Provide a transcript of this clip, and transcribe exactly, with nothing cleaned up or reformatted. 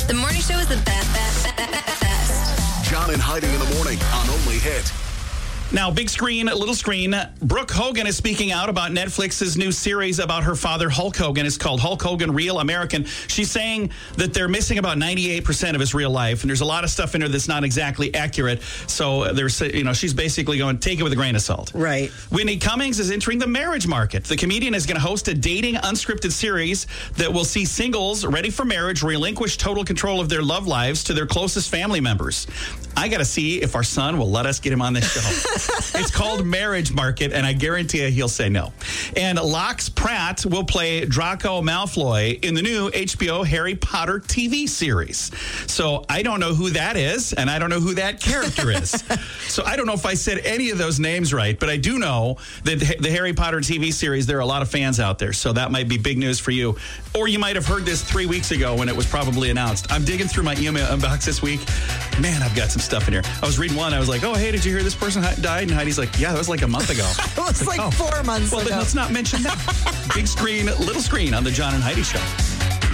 The morning show is the best, best, best, best. John and Heidi in the morning on Only Hit. Now, big screen, little screen. Brooke Hogan is speaking out about Netflix's new series about her father, Hulk Hogan. It's called Hulk Hogan Real American. She's saying that they're missing about ninety-eight percent of his real life, and there's a lot of stuff in there that's not exactly accurate. So there's, you know, she's basically going, take it with a grain of salt. Right. Whitney Cummings is entering the marriage market. The comedian is going to host a dating unscripted series that will see singles ready for marriage relinquish total control of their love lives to their closest family members. I got to see if our son will let us get him on this show. It's called Marriage Market, and I guarantee you he'll say no. And Lox Pratt will play Draco Malfoy in the new H B O Harry Potter T V series. So I don't know who that is, and I don't know who that character is. So I don't know if I said any of those names right, but I do know that the Harry Potter T V series, there are a lot of fans out there, so that might be big news for you. Or you might have heard this three weeks ago when it was probably announced. I'm digging through my email inbox this week. Man, I've got some stuff in here. I was reading one. I was like, oh, hey, did you hear this person died? And Heidi's like, yeah, that was like a month ago. It was like oh. four months well, ago. Well, then let's not mention that. Big screen, little screen on the John and Heidi Show.